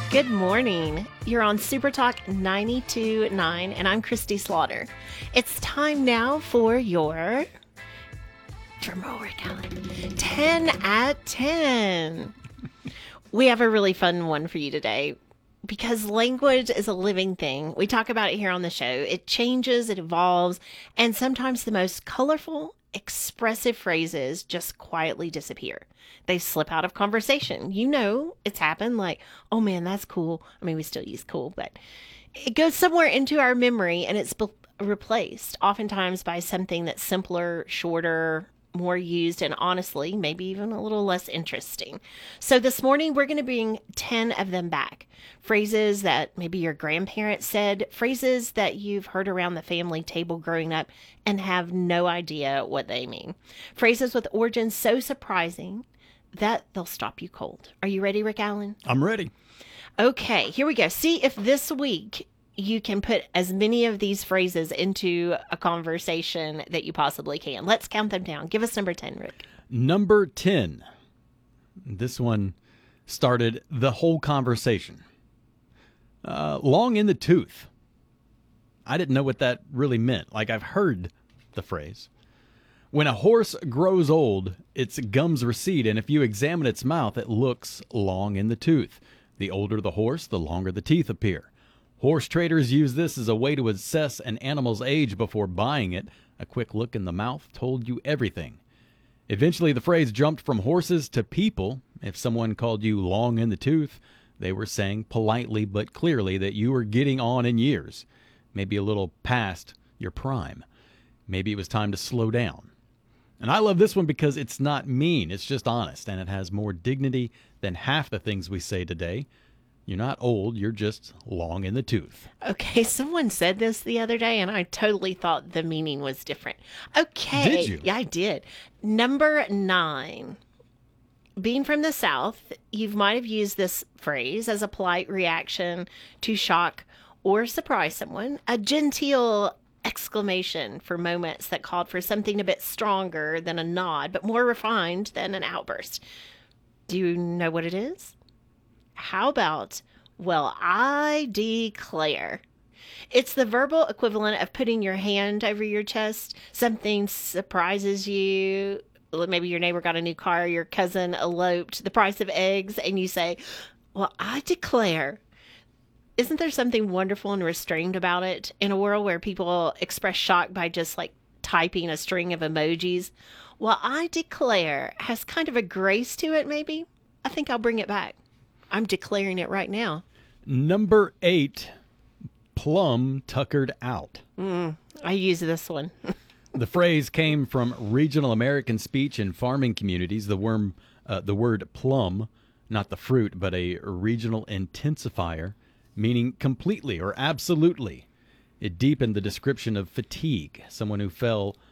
Good morning. You're on Super Talk 92.9, and I'm Christy Slaughter. It's time now for your drumroll recount. 10 at 10. We have a really fun one for you today because language is a living thing. We talk about it here on the show. It changes, it evolves, and sometimes the most colorful, expressive phrases just quietly disappear. They slip out of conversation. You know, it's happened like, oh man, that's cool. I mean, we still use cool, but it goes somewhere into our memory and it's replaced oftentimes by something that's simpler, shorter, more used, and honestly, maybe even a little less interesting. So this morning, we're going to bring 10 of them back. Phrases that maybe your grandparents said, phrases that you've heard around the family table growing up and have no idea what they mean. Phrases with origins so surprising that they'll stop you cold. Are you ready, Rick Allen? I'm ready. Okay, here we go. See if this week you can put as many of these phrases into a conversation that you possibly can. Let's count them down. Give us number 10, Rick. Number 10. This one started the whole conversation. Long in the tooth. I didn't know what that really meant. Like, I've heard the phrase. When a horse grows old, its gums recede, and if you examine its mouth, it looks long in the tooth. The older the horse, the longer the teeth appear. Horse traders use this as a way to assess an animal's age before buying it. A quick look in the mouth told you everything. Eventually, the phrase jumped from horses to people. If someone called you long in the tooth, they were saying politely but clearly that you were getting on in years, maybe a little past your prime. Maybe it was time to slow down. And I love this one because it's not mean, it's just honest, and it has more dignity than half the things we say today. You're not old, you're just long in the tooth. Okay, someone said this the other day, and I totally thought the meaning was different. Okay. Did you? Yeah, I did. Number 9. Being from the South, you might have used this phrase as a polite reaction to shock or surprise someone. A genteel exclamation for moments that called for something a bit stronger than a nod, but more refined than an outburst. Do you know what it is? How about, well, I declare? It's the verbal equivalent of putting your hand over your chest. Something surprises you. Maybe your neighbor got a new car, your cousin eloped, the price of eggs, and you say, well, I declare. Isn't there something wonderful and restrained about it in a world where people express shock by just like typing a string of emojis? Well, I declare has kind of a grace to it, maybe. I think I'll bring it back. I'm declaring it right now. Number 8, plumb tuckered out. I use this one. The phrase came from regional American speech in farming communities. The word plum, not the fruit, but a regional intensifier, meaning completely or absolutely. It deepened the description of fatigue, someone who fell